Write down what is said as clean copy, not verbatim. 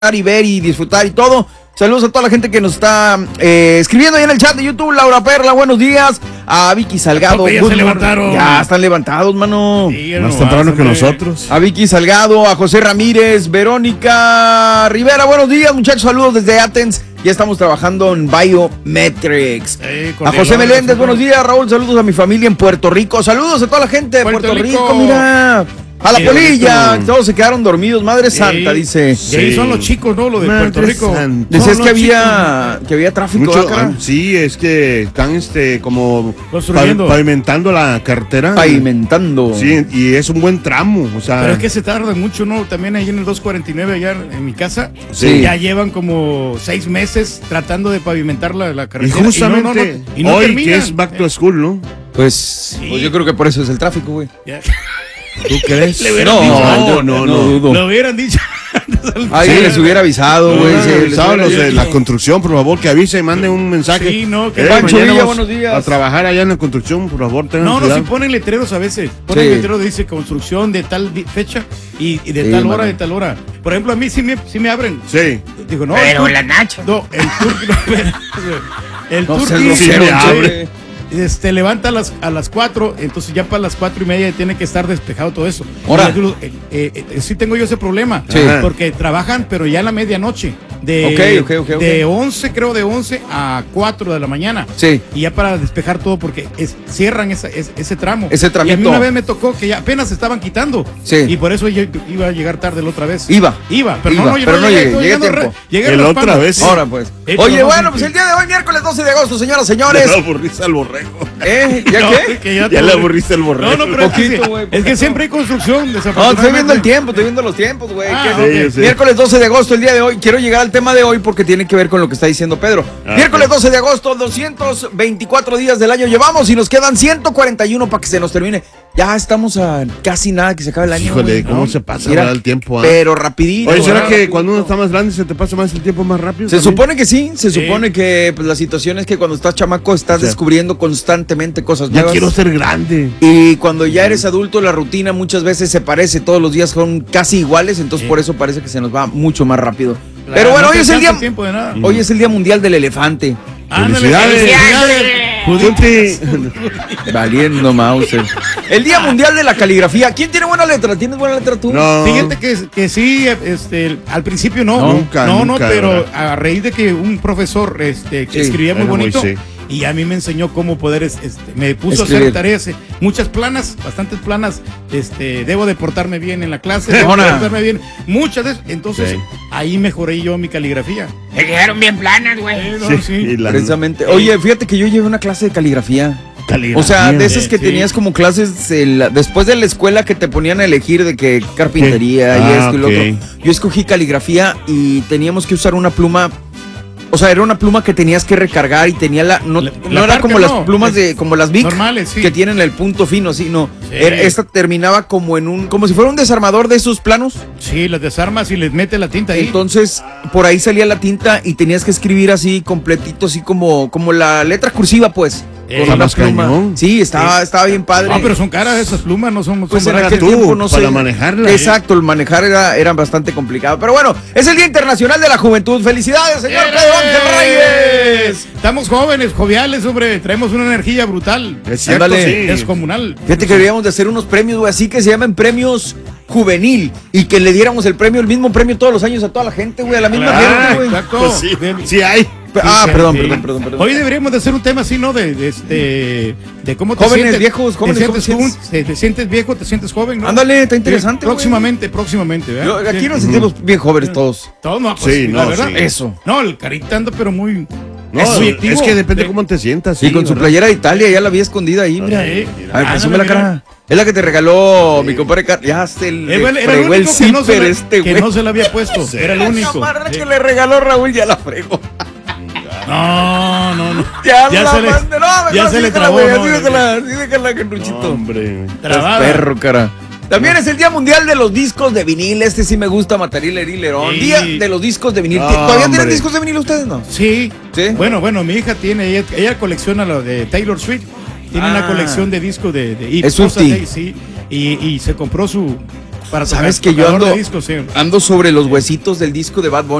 y ver y disfrutar y todo. Saludos a toda la gente que nos está escribiendo ahí en el chat de YouTube. Laura Perla, buenos días. A Vicky Salgado. Ya se levantaron. Ya están levantados, mano. Sí, Más temprano que nosotros. A Vicky Salgado, a José Ramírez, Verónica Rivera, buenos días, muchachos. Saludos desde Athens. Ya estamos trabajando en Biometrics. A José Meléndez, buenos días, Raúl. Saludos a mi familia en Puerto Rico. Saludos a toda la gente de Puerto Rico. Mira. A la polilla, todos se quedaron dormidos, Madre Santa, dice. Y ahí son los chicos, ¿no? Lo de Puerto Rico. Decías que había tráfico. Mucho, sí, es que están como pavimentando la carretera. Pavimentando. Sí, y es un buen tramo, o sea. Pero es que se tarda mucho, ¿no? También ahí en el 249, allá en mi casa, sí. Ya llevan como 6 meses tratando de pavimentar la carretera. Y justamente y no hoy terminan. que es Back to School, ¿no? Pues, sí. Pues yo creo que por eso es el tráfico, güey. ¿Tú crees? No dudo. Lo hubieran dicho. Alguien les hubiera avisado, güey. Los de la construcción, por favor, que avise y manden un mensaje. Sí, no, que Pancho Villa, buenos días. A trabajar allá en la construcción, por favor, tengan No, cuidado. si ponen letreros a veces. Ponen letreros que dice construcción de tal fecha y de tal hora, de tal hora. Por ejemplo, a mí sí me abren. Sí. Digo, no. Pero la Nacha. No, el Turqui sí me abre. Levanta a las 4, entonces ya para las 4:30 tiene que estar despejado todo eso. Ahora. Sí tengo yo ese problema, Sí. porque trabajan, pero ya a la medianoche. De 11, creo, de 11 a 4 de la mañana. Sí. Y ya para despejar todo, porque cierran ese tramo. Ese tramito. Y a mí una vez me tocó que ya apenas se estaban quitando. Sí. Y por eso yo iba a llegar tarde la otra vez. Iba, pero no llegué a tiempo. Llegué la otra vez. Sí. Ahora pues. Pero Oye, no, bueno, pues el día de hoy, miércoles 12 de agosto, señoras, señores. Ya le aburriste al borrego. ¿Ya No, qué? que Ya le aburriste al borrego. No, pero Poquito, güey, es poquito. que siempre hay construcción, No, desafortunadamente. estoy viendo el tiempo, estoy viendo los tiempos, güey. Sí. Miércoles 12 de agosto, el día de hoy. Quiero llegar al tema de hoy porque tiene que ver con lo que está diciendo Pedro. Miércoles 12 de agosto, 224 días del año llevamos y nos quedan 141 para que se nos termine. Ya estamos a casi nada que se acabe el año. Híjole, güey, ¿cómo ¿no? se pasa Mira, el tiempo? Pero rapidito. Oye, ¿será ¿verdad? que cuando uno está más grande se te pasa más el tiempo más rápido? Se también? supone que sí, se supone que pues, la situación es que cuando estás chamaco estás descubriendo constantemente cosas Ya nuevas. quiero ser grande. Y cuando ya eres adulto, la rutina muchas veces se parece, todos los días son casi iguales, entonces por eso parece que se nos va mucho más rápido. Claro, Pero bueno, no hoy te es el día. alcanza tiempo de nada. Hoy es el Día Mundial del Elefante. Ándale, Judith. Valiendo Mauser. El Día Mundial de la Caligrafía. ¿Quién tiene buena letra? ¿Tienes buena letra tú? No. Fíjate que sí, al principio no. Nunca, No, ¿verdad? pero a raíz de que un profesor escribía muy era muy, bonito sí. y a mí me enseñó cómo poder, me puso Escribir. a hacer tareas, muchas planas, bastantes planas, debo de portarme bien en la clase, debo de Mona. portarme bien, muchas de entonces Sí. ahí mejoré yo mi caligrafía. Se quedaron bien planas, güey. No, Sí, sí. y la- Precisamente. Oye, fíjate que yo llevé una clase de caligrafía. O sea, de esas que Sí. tenías como clases después de la escuela que te ponían a elegir de que carpintería y esto y lo otro. Yo escogí caligrafía y teníamos que usar una pluma. O sea, era una pluma que tenías que recargar y tenía no era marca como no, las plumas como las Bic normales, sí. que tienen el punto fino, sí, no. Sí. Esta terminaba como si fuera un desarmador de esos planos. Sí, las desarmas y les mete la tinta ahí. Entonces, por ahí salía la tinta y tenías que escribir así completito, así como la letra cursiva, pues. Con una más pluma. cañón. Sí, estaba bien padre. No, pero son caras esas plumas, no son Pues en baratas. aquel tiempo no para sé. manejarla. Exacto, el manejar era bastante complicado. Pero bueno, es el Día Internacional de la Juventud. ¡Felicidades, señor Pedro Ángel Reyes! Estamos jóvenes, joviales, hombre. Traemos una energía brutal. Es cierto, Ándale. sí. Descomunal. Fíjate que deberíamos de hacer unos premios, güey, así que se llaman premios juvenil y que le diéramos el mismo premio todos los años a toda la gente, güey, a la misma gente, güey. Exacto. Pues sí, sí hay. Perdón. Hoy deberíamos de hacer un tema así, ¿no? De cómo te Jóvenes, sientes. viejos, jóvenes, te ¿cómo sientes, te sientes? te sientes viejo, te sientes joven, ¿no? Ándale, está interesante, güey. Próximamente, ¿verdad? Aquí nos sentimos bien jóvenes todos. Todo, no, pues, Sí, la no, verdad. sí. Eso. No, el carita anda, pero muy. No, muy activo. es que depende cómo te sientas. Sí, con su ¿verdad? playera de Italia, ya la vi escondida ahí, mira. Sí. A ver, presume la Ándale, cara. Es la que te regaló mi compadre Carlos. Ya se le Era el fregó el único que no, zipper que güey. no se la había puesto. Era el único. La chamarra que le regaló Raúl ya la fregó. No. Ya Ya se le- mandé. No, mejor ya se sí le déjala, trabó, güey, ¿no? así déjala, que Ruchito. Hombre. Trabada. Es perro, cara. También es el Día Mundial de los Discos de Vinil. Este sí me gusta, Matarilerón. Sí. Día de los discos de vinil. No, ¿Todavía tienen hombre. discos de vinil ustedes, no? Sí. ¿Sí? Bueno, mi hija tiene, ella colecciona lo de Taylor Swift. Tiene una colección de discos de Es cosas Swiftie. de- sí. Y se compró su Sabes que yo ando sobre los huesitos del disco de Bad Bunny.